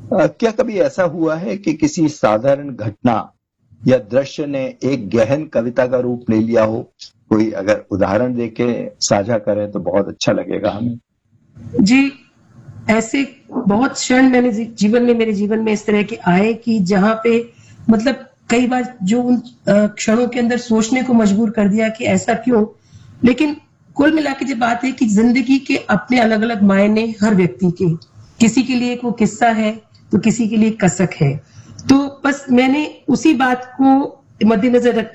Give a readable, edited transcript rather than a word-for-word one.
क्या कभी ऐसा हुआ है कि किसी साधारण घटना या दृश्य ने एक गहन कविता का रूप ले लिया हो? कोई अगर उदाहरण देके साझा करें तो बहुत अच्छा लगेगा हमें। जी, ऐसे बहुत क्षण मैंने मेरे जीवन में इस तरह के आए कि जहां पे मतलब कई बार जो उन क्षणों के अंदर सोचने को मजबूर कर दिया कि ऐसा क्यों। लेकिन कुल मिला के जो बात है कि जिंदगी के अपने अलग अलग मायने हर व्यक्ति के, किसी के लिए वो किस्सा है तो किसी के लिए कसक है। तो बस मैंने उसी बात को मद्देनजर रख